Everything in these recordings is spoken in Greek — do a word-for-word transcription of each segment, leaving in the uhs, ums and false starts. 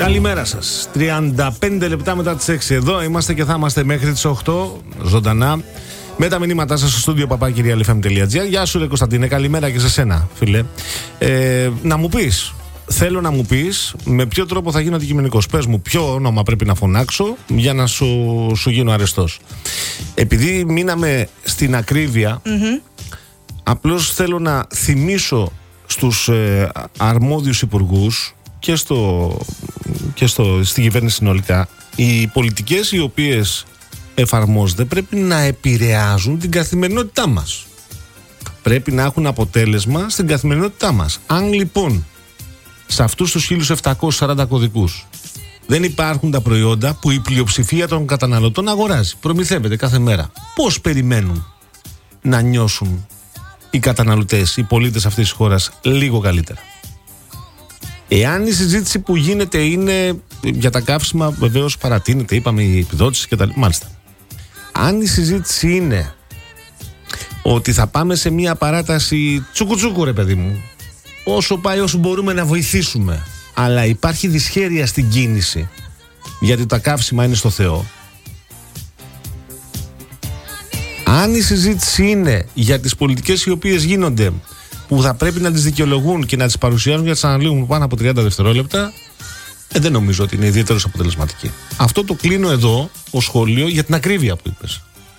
Καλημέρα σας. τριάντα πέντε λεπτά μετά τις έξι εδώ είμαστε και θα είμαστε μέχρι τις οκτώ ζωντανά με τα μηνύματά σας στο στούντιο παπάκι real f m dot g r. Γεια σου ρε Κωνσταντίνε, καλημέρα και σε σένα φίλε. ε, Να μου πεις, θέλω να μου πεις με ποιο τρόπο θα γίνω αντικειμενικός. Πες μου ποιο όνομα πρέπει να φωνάξω για να σου, σου γίνω αρεστός. Επειδή μείναμε στην ακρίβεια, mm-hmm. απλώς θέλω να θυμίσω στους ε, αρμόδιους υπουργούς και, στο, και στο, στην κυβέρνηση συνολικά, οι πολιτικές οι οποίες εφαρμόζονται πρέπει να επηρεάζουν την καθημερινότητά μας. Πρέπει να έχουν αποτέλεσμα στην καθημερινότητά μας. Αν λοιπόν σε αυτούς τους χίλιους επτακόσιους σαράντα κωδικούς δεν υπάρχουν τα προϊόντα που η πλειοψηφία των καταναλωτών αγοράζει, προμηθεύεται κάθε μέρα, πώς περιμένουν να νιώσουν οι καταναλωτές, οι πολίτες αυτής της χώρας λίγο καλύτερα? Εάν η συζήτηση που γίνεται είναι για τα καύσιμα, βεβαίως παρατείνεται, είπαμε, η επιδότηση και τα λοιπά. Μάλιστα. Αν η συζήτηση είναι ότι θα πάμε σε μια παράταση τσουκουτσούκου, ρε παιδί μου, όσο πάει όσο μπορούμε να βοηθήσουμε, αλλά υπάρχει δυσχέρεια στην κίνηση γιατί τα καύσιμα είναι στο Θεό. Αν η συζήτηση είναι για τις πολιτικές οι οποίες γίνονται, που θα πρέπει να τις δικαιολογούν και να τις παρουσιάζουν για να τις αναλύουν πάνω από τριάντα δευτερόλεπτα, ε, δεν νομίζω ότι είναι ιδιαίτερος αποτελεσματική. Αυτό το κλείνω εδώ ως σχόλιο για την ακρίβεια που είπες.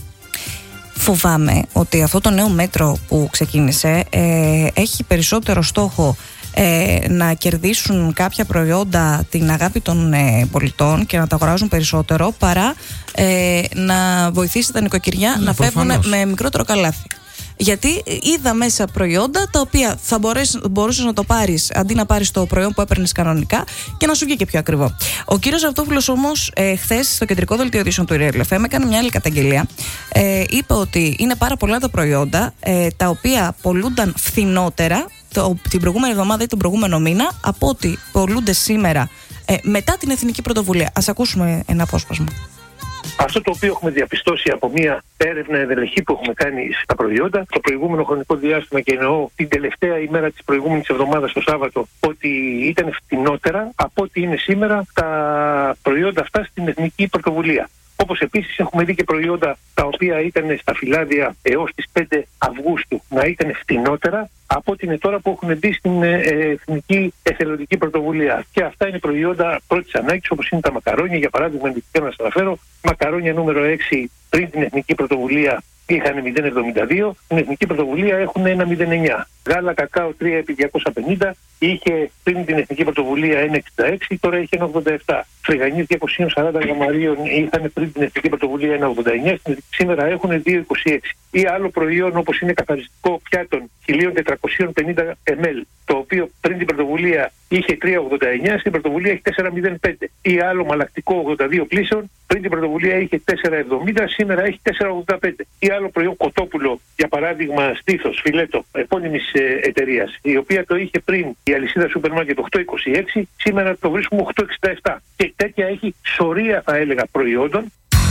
Φοβάμαι ότι αυτό το νέο μέτρο που ξεκίνησε ε, έχει περισσότερο στόχο ε, να κερδίσουν κάποια προϊόντα την αγάπη των ε, πολιτών και να τα αγοράζουν περισσότερο, παρά ε, να βοηθήσει τα νοικοκυριά ε, να φεύγουν με μικρότερο καλάθι. Γιατί είδα μέσα προϊόντα τα οποία θα μπορούσες να το πάρεις αντί να πάρεις το προϊόν που έπαιρνες κανονικά και να σου βγει και πιο ακριβό. Ο κύριος Αυτόπουλος όμως ε, χθες στο κεντρικό δελτίο ειδήσεων του Real εφ εμ έκανε μια άλλη καταγγελία. Ε, είπε ότι είναι πάρα πολλά τα προϊόντα ε, τα οποία πολλούνταν φθηνότερα το, την προηγούμενη εβδομάδα ή τον προηγούμενο μήνα από ότι πολλούνται σήμερα ε, μετά την Εθνική Πρωτοβουλία. Ας ακούσουμε ένα απόσπασμα. Αυτό το οποίο έχουμε διαπιστώσει από μια έρευνα ενδελεχή που έχουμε κάνει στα προϊόντα το προηγούμενο χρονικό διάστημα, και εννοώ την τελευταία ημέρα της προηγούμενης εβδομάδας, το Σάββατο, ότι ήταν φτηνότερα από ό,τι είναι σήμερα τα προϊόντα αυτά στην Εθνική Πρωτοβουλία. Όπως επίσης έχουμε δει και προϊόντα τα οποία ήταν στα φυλάδια έως τις πέντε Αυγούστου να ήταν φτηνότερα από ό,τι είναι τώρα που έχουν μπει στην ε, Εθνική Εθελοντική Πρωτοβουλία. Και αυτά είναι προϊόντα πρώτης ανάγκης, όπως είναι τα μακαρόνια. Για παράδειγμα, ενδεικτικά να σας αναφέρω, μακαρόνια νούμερο έξι πριν την Εθνική Πρωτοβουλία είχαν μηδέν κόμμα εβδομήντα δύο, στην Εθνική Πρωτοβουλία έχουν ένα κόμμα μηδέν εννιά. Γάλα κακάο τρία επί διακόσια πενήντα είχε πριν την Εθνική Πρωτοβουλία ένα κόμμα εξήντα έξι, τώρα έχει ένα κόμμα ογδόντα επτά. Φρυγανίες διακόσια σαράντα γραμμαρίων είχαν πριν την Εθνική Πρωτοβουλία ένα κόμμα ογδόντα εννιά, σήμερα έχουν δύο κόμμα είκοσι έξι. Ή άλλο προϊόν όπως είναι καθαριστικό πιάτων χίλια τετρακόσια πενήντα μιλιλίτρα, το οποίο πριν την Πρωτοβουλία είχε τρία κόμμα ογδόντα εννιά, στην Πρωτοβουλία έχει τέσσερα κόμμα μηδέν πέντε. Ή άλλο μαλακτικό ογδόντα δύο πλήσεων, πριν την Πρωτοβουλία είχε τέσσερα κόμμα εβδομήντα, σήμερα έχει τέσσερα κόμμα ογδόντα πέντε. Ή άλλο προϊόν κοτόπουλο, για παράδειγμα στήθος, φιλέτο, επώνυμης εταιρείας, η οποία το είχε πριν η αλυσίδα σούπερ μάρκετ οκτώ κόμμα είκοσι έξι, σήμερα το βρίσκουμε οκτώ κόμμα εξήντα επτά. Και τέτοια έχει σωρία, θα έλεγα, προϊόντων.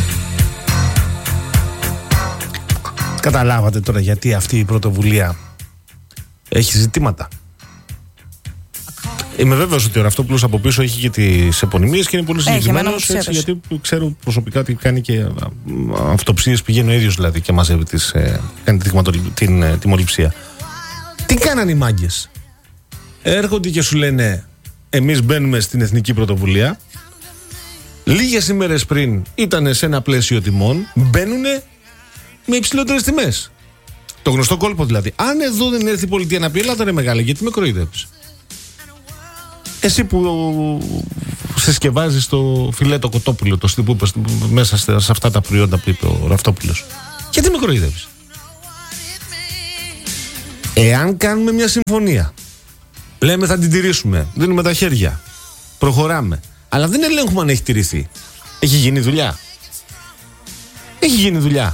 Καταλάβατε τώρα γιατί αυτή η πρωτοβουλία έχει ζητήματα. Είμαι βέβαιος ότι ο Ραυτόπουλος από πίσω έχει και τις επωνυμίες και είναι πολύ συγκεκριμένος, έτσι, γιατί ξέρω προσωπικά ότι κάνει και αυτοψίες, πηγαίνει ο ίδιος δηλαδή και μαζεύει τις, ε, κάνει την, την τιμοληψία. Τι κάνανε οι μάγκες? Έρχονται και σου λένε εμείς μπαίνουμε στην Εθνική Πρωτοβουλία, λίγες ημέρες πριν ήταν σε ένα πλαίσιο τιμών, μπαίνουνε με υψηλότερες τιμές. Το γνωστό κόλπο δηλαδή. Αν εδώ δεν έρθει η πολιτεία να πει έλα ρε μεγάλη, γιατί με κοροϊδεύεις? Εσύ που συσκευάζεις το φιλέτο κοτόπουλο, το που είπες, μέσα σε αυτά τα προϊόντα που είπε ο Ραυτόπουλος, γιατί με κοροϊδεύεις? Εάν κάνουμε μια συμφωνία, λέμε θα την τηρήσουμε, δίνουμε τα χέρια, προχωράμε, αλλά δεν ελέγχουμε αν έχει τηρηθεί, έχει γίνει δουλειά? Έχει γίνει δουλειά?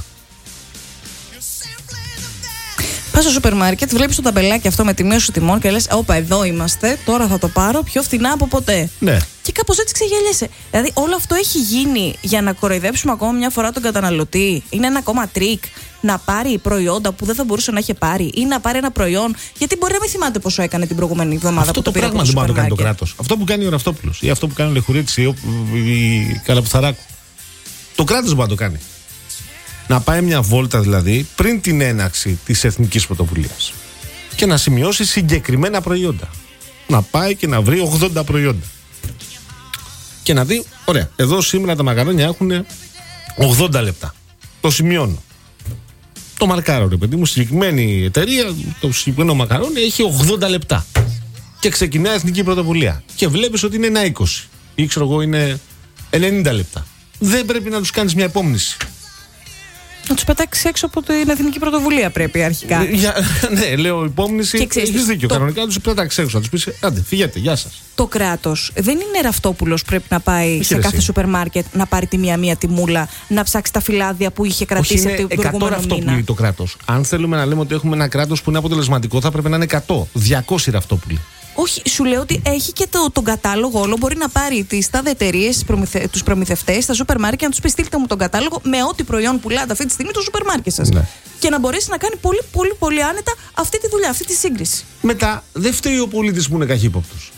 Πας στο σούπερ μάρκετ, βλέπεις το ταμπελάκι αυτό με τη μείωση τιμών και λες, όπα, εδώ είμαστε, τώρα θα το πάρω πιο φθηνά από ποτέ. Ναι. Και κάπως έτσι ξεγελιέσαι. Δηλαδή, όλο αυτό έχει γίνει για να κοροϊδέψουμε ακόμα μια φορά τον καταναλωτή? Είναι ένα ακόμα τρίκ? να πάρει προϊόντα που δεν θα μπορούσε να έχει πάρει ή να πάρει ένα προϊόν. Γιατί μπορεί να μην θυμάται πόσο έκανε την προηγούμενη εβδομάδα. Αυτό που το, το πράγμα δεν μπορεί να το κάνει το κράτος. Αυτό που κάνει ο Ραυτόπουλος ή αυτό που κάνει ο Λεχουρίτης ή η Καλαπουθαράκου. Το κράτος μπορεί να το κάνει. Να πάει μια βόλτα δηλαδή πριν την έναρξη της Εθνικής Πρωτοβουλίας και να σημειώσει συγκεκριμένα προϊόντα. Να πάει και να βρει ογδόντα προϊόντα. Και να δει, ωραία, εδώ σήμερα τα μακαρόνια έχουν ογδόντα λεπτά. Το σημειώνω. Το μαρκάρω, ρε παιδί μου, συγκεκριμένη εταιρεία, το συγκεκριμένο μακαρόνι έχει ογδόντα λεπτά. Και ξεκινάει η Εθνική Πρωτοβουλία. Και βλέπεις ότι είναι ένα είκοσι. Ή ξέρω εγώ είναι ενενήντα λεπτά. Δεν πρέπει να τους κάνεις μια υπόμνηση. Να τους πετάξεις έξω από την Εθνική Πρωτοβουλία πρέπει αρχικά. Για, ναι, λέω υπόμνηση. Έχεις δίκιο. Το... Κανονικά να τους πετάξεις έξω. Να τους πεις, άντε, φύγετε, γεια σας. Το κράτος δεν είναι Ραυτόπουλος πρέπει να πάει Είχε σε κάθε σούπερ μάρκετ να πάρει τη μία-μία τιμούλα, να ψάξει τα φυλάδια που είχε κρατήσει από την προηγούμενη Ραυτόπουλοι το κράτος. Αν θέλουμε να λέμε ότι έχουμε ένα κράτος που είναι αποτελεσματικό, θα πρέπει να είναι εκατό, διακόσιοι Ραυτόπουλοι. Όχι, σου λέω ότι έχει και το, τον κατάλογο όλο. Μπορεί να πάρει τις τάδε εταιρείες, προμηθε, τους προμηθευτές, τα σούπερ μάρκετ, να τους πει στείλτε μου τον κατάλογο με ό,τι προϊόν πουλάτε αυτή τη στιγμή το σούπερ μάρκετ σας. Ναι. Και να μπορέσει να κάνει πολύ, πολύ, πολύ άνετα αυτή τη δουλειά, αυτή τη σύγκριση. Μετά, δεν φταίει ο πολίτης που είναι καχύποπτος.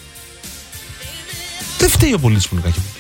Δεν φταίει ο πολίτης που είναι καχύποπτος.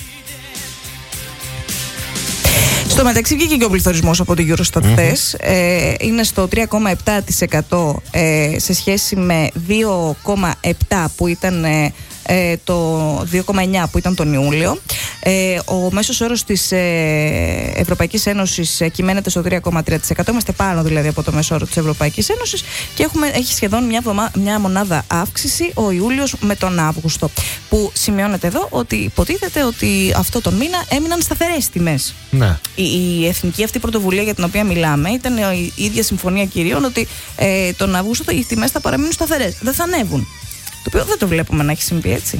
Στο μεταξύ βγήκε και ο πληθωρισμός από την Eurostat χθες. Mm-hmm. Ε, είναι στο τρία κόμμα επτά τοις εκατό ε, σε σχέση με δύο κόμμα επτά που ήταν ε, ε, το δύο κόμμα εννιά που ήταν τον Ιούλιο. Ε, ο μέσος όρος της ε, Ευρωπαϊκής Ένωσης ε, κυμαίνεται στο τρία κόμμα τρία τοις εκατό. Είμαστε πάνω δηλαδή από το μέσο όρο της Ευρωπαϊκής Ένωσης και έχουμε, έχει σχεδόν μια, βομα, μια μονάδα αύξηση ο Ιούλιος με τον Αύγουστο. Που σημειώνεται εδώ ότι υποτίθεται ότι αυτό τον μήνα έμειναν σταθερές τιμές. Ναι. Η, η εθνική αυτή πρωτοβουλία για την οποία μιλάμε ήταν η, η ίδια συμφωνία κυρίων ότι ε, τον Αύγουστο οι τιμές θα παραμείνουν σταθερές. Δεν θα ανέβουν. Το οποίο δεν το βλέπουμε να έχει συμβεί έτσι.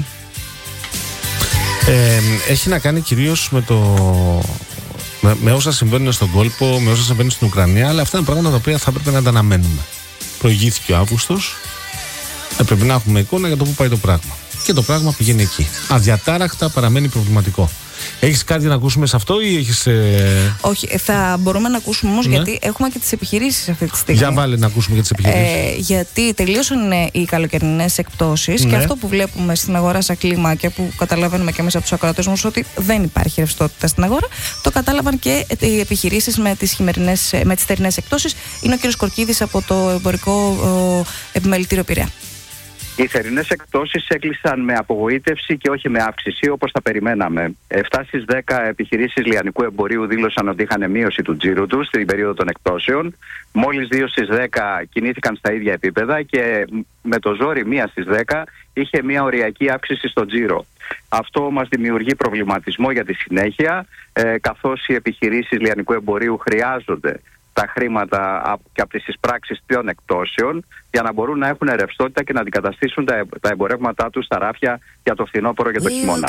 Ε, έχει να κάνει κυρίως με, το, με, με όσα συμβαίνουν στον κόλπο, με όσα συμβαίνουν στην Ουκρανία, αλλά αυτά είναι πράγματα τα οποία θα πρέπει να τα αναμένουμε. Προηγήθηκε ο Αύγουστος, έπρεπε να έχουμε εικόνα για το πού πάει το πράγμα. Και το πράγμα πηγαίνει εκεί. Αδιατάραχτα παραμένει προβληματικό. Έχεις κάτι να ακούσουμε σε αυτό ή έχεις... Ε... Όχι, θα μπορούμε να ακούσουμε όμως, ναι, γιατί έχουμε και τις επιχειρήσεις αυτή τη στιγμή. Για βάλε να ακούσουμε για τις επιχειρήσεις. Ε, γιατί τελείωσαν οι καλοκαιρινές εκπτώσεις, ναι, και αυτό που βλέπουμε στην αγορά σαν κλίμα και που καταλαβαίνουμε και μέσα από τους ακροατές μας ότι δεν υπάρχει ρευστότητα στην αγορά, το κατάλαβαν και οι επιχειρήσεις με τις, χειμερινές, με τις θερινές εκπτώσεις. Είναι ο κ. Κορκίδης από το Εμπορικό ο, Επιμελητήριο Πειραιά. Οι θερινές εκπτώσεις έκλεισαν με απογοήτευση και όχι με αύξηση όπως τα περιμέναμε. επτά στις δέκα επιχειρήσεις λιανικού εμπορίου δήλωσαν ότι είχαν μείωση του τζίρου τους στην περίοδο των εκπτώσεων. Μόλις δύο στις δέκα κινήθηκαν στα ίδια επίπεδα και με το ζόρι μία στις δέκα είχε μια οριακή αύξηση στο τζίρο. Αυτό μας δημιουργεί προβληματισμό για τη συνέχεια, ε, καθώς οι επιχειρήσεις λιανικού εμπορίου χρειάζονται τα χρήματα και από τις εισπράξεις των εκπτώσεων για να μπορούν να έχουν ρευστότητα και να αντικαταστήσουν τα, τα εμπορεύματά τους στα ράφια για το φθινόπωρο και το χειμώνα.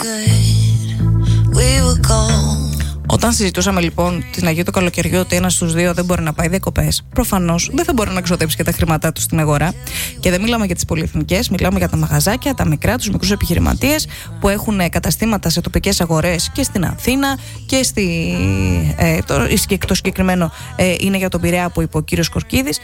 Όταν συζητούσαμε λοιπόν την Αγίου του καλοκαιριού ότι ένας στους δύο δεν μπορεί να πάει διακοπές, προφανώς δεν θα μπορεί να ξοδέψει και τα χρήματά του στην αγορά. Και δεν μιλάμε για τις πολυεθνικές, μιλάμε για τα μαγαζάκια, τα μικρά, τους μικρούς επιχειρηματίες που έχουν καταστήματα σε τοπικές αγορές και στην Αθήνα και στη, ε, το, το συγκεκριμένο ε, είναι για τον Πειραιά που είπε ο κύριος Κορκίδης.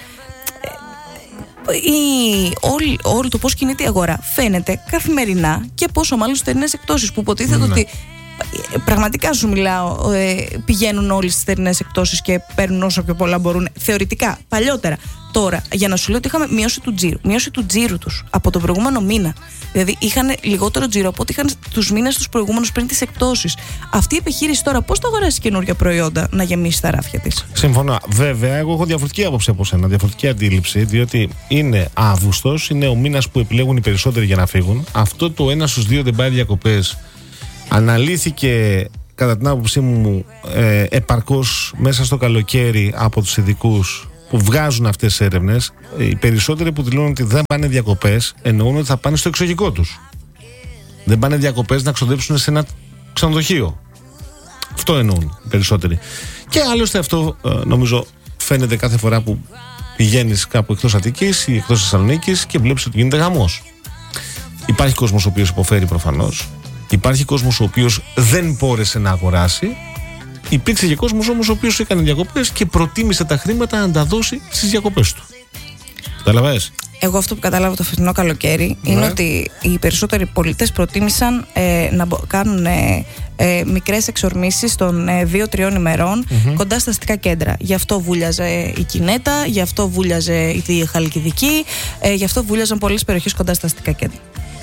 Η, όλη, όλο το πώς κινείται η αγορά φαίνεται καθημερινά και πόσο μάλλον στις θερινές εκπτώσεις που υποτίθεται, ναι, ότι πραγματικά σου μιλάω, ε, πηγαίνουν όλοι στις θερινές εκπτώσεις και παίρνουν όσο πιο πολλά μπορούν θεωρητικά, παλιότερα. Τώρα, για να σου λέω ότι είχαμε μείωση του τζίρου, μείωση του τζίρου τους από τον προηγούμενο μήνα. Δηλαδή είχαν λιγότερο τζίρο από ό,τι είχαν τους μήνες τους προηγούμενους πριν τις εκπτώσεις. Αυτή η επιχείρηση τώρα πώς θα αγοράσει καινούργια προϊόντα να γεμίσει τα ράφια της? Συμφωνώ. Βέβαια, εγώ έχω διαφορετική άποψη από σένα, διαφορετική αντίληψη, διότι είναι Αύγουστος, είναι ο μήνας που επιλέγουν οι περισσότεροι για να φύγουν. Αυτό το ένα στους δύο δεν πάει διακοπές αναλύθηκε κατά την άποψή μου ε, επαρκώς μέσα στο καλοκαίρι από τους ειδικούς που βγάζουν αυτές τις έρευνες. Οι περισσότεροι που δηλώνουν ότι δεν πάνε διακοπές εννοούν ότι θα πάνε στο εξωγικό τους. Δεν πάνε διακοπές να ξοδέψουν σε ένα ξενοδοχείο. Αυτό εννοούν οι περισσότεροι. Και άλλωστε αυτό ε, νομίζω φαίνεται κάθε φορά που πηγαίνεις κάπου εκτός Αττικής ή εκτός Θεσσαλονίκης και βλέπεις ότι γίνεται χαμός. Υπάρχει κόσμος ο οποίος υποφέρει προφανώς. Υπάρχει κόσμος ο οποίος δεν μπόρεσε να αγοράσει. Υπήρξε και κόσμος όμως ο οποίος έκανε διακοπές και προτίμησε τα χρήματα να τα δώσει στις διακοπές του. Καταλαβαίνεις? Εγώ αυτό που κατάλαβα το φετινό καλοκαίρι ναι. είναι ότι οι περισσότεροι πολίτες προτίμησαν ε, να μπο- κάνουν ε, ε, μικρές εξορμήσεις των ε, δύο-τριών ημερών mm-hmm. κοντά στα αστικά κέντρα. Γι' αυτό βούλιαζε η Κινέτα, γι' αυτό βούλιαζε η Χαλκιδική, ε, γι' αυτό βούλιαζαν πολλές περιοχές κοντά στα αστικά κέντρα.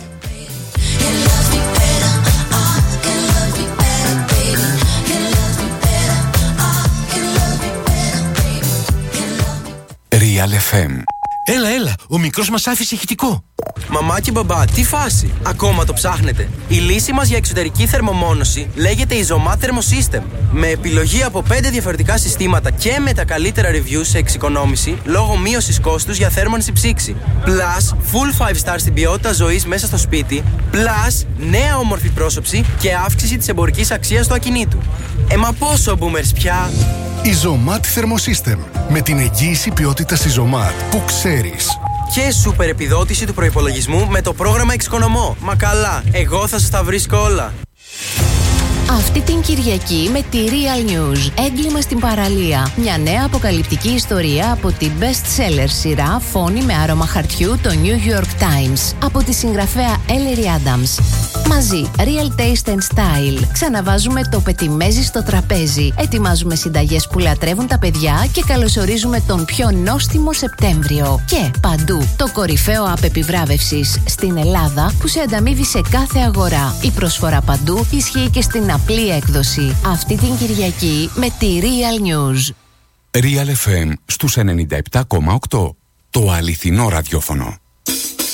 Real εφ εμ. Έλα, έλα, ο μικρός μας άφησε ηχητικό. Μαμά και μπαμπά, τι φάση! Ακόμα το ψάχνετε? Η λύση μας για εξωτερική θερμομόνωση λέγεται Isomat Thermosystem. Με επιλογή από πέντε διαφορετικά συστήματα και με τα καλύτερα reviews σε εξοικονόμηση λόγω μείωσης κόστους για θέρμανση ψήξη. Plus, full five star στην ποιότητα ζωής μέσα στο σπίτι. Plus, νέα όμορφη πρόσωψη και αύξηση της εμπορικής αξίας του ακινήτου. Ε, μα πόσο boomers πια! Isomat Thermosystem. Με την εγγύηση ποιότητας Isomat που ξέρεις. Και σούπερ επιδότηση του προϋπολογισμού με το πρόγραμμα Εξοικονομώ. Μα καλά, εγώ θα σας τα βρίσκω όλα. Αυτή την Κυριακή με τη Real News. Έγκλημα στην παραλία. Μια νέα αποκαλυπτική ιστορία από την best-seller σειρά Φόνη με άρωμα χαρτιού, το New York Times. Από τη συγγραφέα Ellery Adams. Μαζί, Real Taste and Style. Ξαναβάζουμε το πετιμέζι στο τραπέζι. Ετοιμάζουμε συνταγές που λατρεύουν τα παιδιά και καλωσορίζουμε τον πιο νόστιμο Σεπτέμβριο. Και παντού, το κορυφαίο app επιβράβευσης στην Ελλάδα που σε ανταμείβει σε κάθε αγορά. Η προσφορά παντού ισχύει και στην απλή έκδοση. Αυτή την Κυριακή με τη Real News. Real εφ εμ στους ενενήντα επτά κόμμα οκτώ. Το αληθινό ραδιόφωνο.